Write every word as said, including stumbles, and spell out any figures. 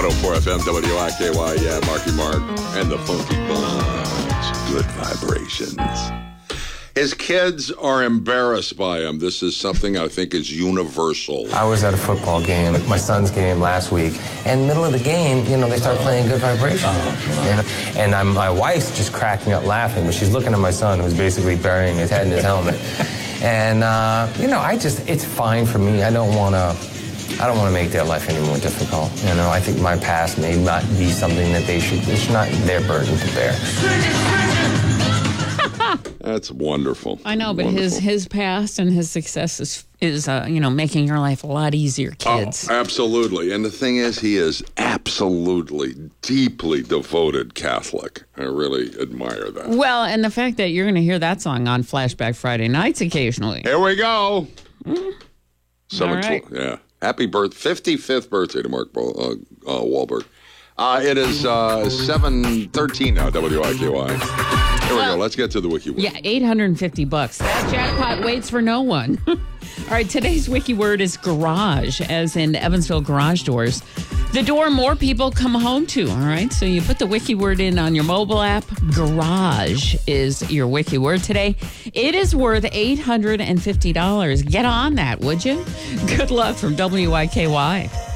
one oh four F M, W I K Y, yeah, Marky Mark, and the Funky Bunch. Good vibrations. His kids are embarrassed by him. This is something I think is universal. I was at a football game, my son's game last week, and middle of the game, you know, they start playing Good Vibrations. You know? And I'm, my wife's just cracking up laughing, but she's looking at my son who's basically burying his head in his helmet. And, uh, you know, I just, it's fine for me. I don't want to, I don't want to make their life any more difficult. You know, I think my past may not be something that they should, it's not their burden to bear. That's wonderful. I know, but wonderful. his his past and his success is, is uh, you know, making your life a lot easier, kids. Oh, absolutely. And the thing is, he is absolutely, deeply devoted Catholic. I really admire that. Well, and the fact that you're going to hear that song on Flashback Friday nights occasionally. Here we go. Mm. Seven, All right. twelve, yeah. Happy birth, fifty-fifth birthday to Mark uh, uh, Wahlberg. Uh, it is uh, seven thirteen now, W I K Y. Here we Well, go. Let's get to the wiki word. Yeah, eight hundred fifty bucks. That jackpot waits for no one. All right, today's wiki word is garage, as in Evansville garage doors. The door more people come home to, all right? So you put the wiki word in on your mobile app. Garage is your wiki word today. It is worth eight hundred fifty dollars. Get on that, would you? Good luck from W I K Y.